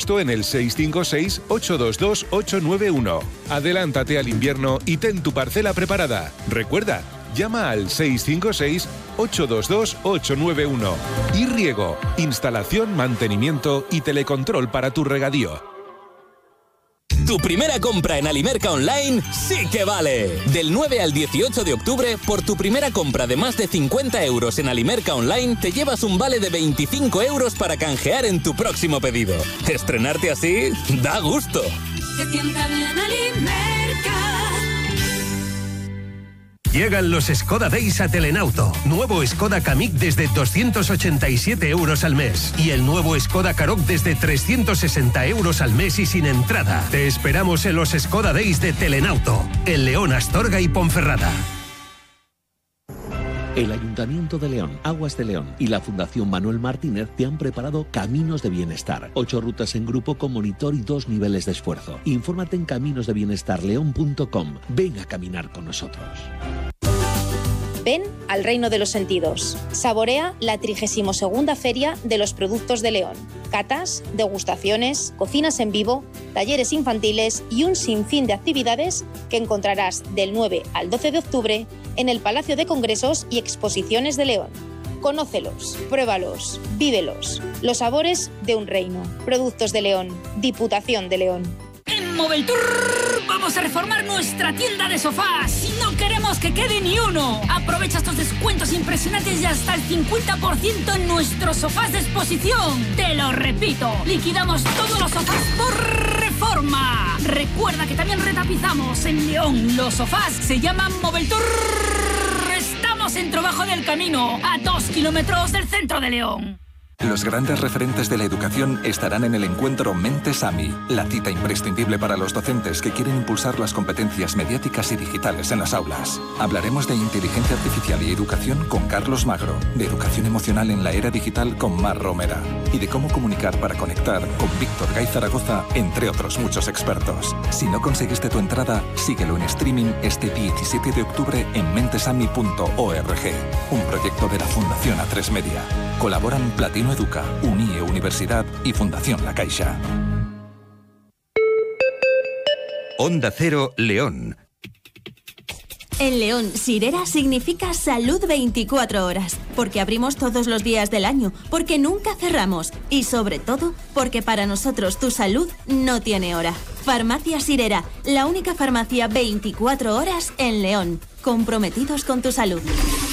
agosto en el 656-822-891. Adelántate al invierno y ten tu parcela preparada. Recuerda, llama al 656-822-891. Y riego, instalación, mantenimiento y telecontrol para tu regadío. Tu primera compra en Alimerca Online sí que vale. Del 9 al 18 de octubre, por tu primera compra de más de 50 euros en Alimerca Online, te llevas un vale de 25 euros para canjear en tu próximo pedido. Estrenarte así da gusto. Se sienta bien Alimerca. Llegan los Skoda Days a Telenauto. Nuevo Skoda Kamiq desde 287 euros al mes. Y el nuevo Skoda Karoq desde 360 euros al mes y sin entrada. Te esperamos en los Skoda Days de Telenauto. En León, Astorga y Ponferrada. El Ayuntamiento de León, Aguas de León y la Fundación Manuel Martínez te han preparado Caminos de Bienestar. 8 rutas en grupo con monitor y 2 niveles de esfuerzo. Infórmate en caminosdebienestarleón.com. Ven a caminar con nosotros. Ven al reino de los sentidos. Saborea la 32ª Feria de los Productos de León. Catas, degustaciones, cocinas en vivo, talleres infantiles y un sinfín de actividades que encontrarás del 9 al 12 de octubre en el Palacio de Congresos y Exposiciones de León. Conócelos, pruébalos, vívelos. Los sabores de un reino. Productos de León. Diputación de León. En Moveltour vamos a reformar nuestra tienda de sofás y no queremos que quede ni uno. Aprovecha estos descuentos impresionantes y hasta el 50% en nuestros sofás de exposición. Te lo repito, liquidamos todos los sofás por reforma. Recuerda que también retapizamos en León. Los sofás se llaman Moveltour. Estamos en Trabajo del Camino, a 2 kilómetros del centro de León. Los grandes referentes de la educación estarán en el encuentro Mentes AMI, la cita imprescindible para los docentes que quieren impulsar las competencias mediáticas y digitales en las aulas. Hablaremos de inteligencia artificial y educación con Carlos Magro, de educación emocional en la era digital con Mar Romera y de cómo comunicar para conectar con Víctor Gay Zaragoza, entre otros muchos expertos. Si no conseguiste tu entrada, síguelo en streaming este 17 de octubre en mentesami.org, un proyecto de la Fundación A3 Media. Colaboran Platino Educa, UNIE Universidad y Fundación La Caixa. Onda Cero, León. En León, Sirera significa salud 24 horas, porque abrimos todos los días del año, porque nunca cerramos y sobre todo, porque para nosotros tu salud no tiene hora. Farmacia Sirera, la única farmacia 24 horas en León. Comprometidos con tu salud.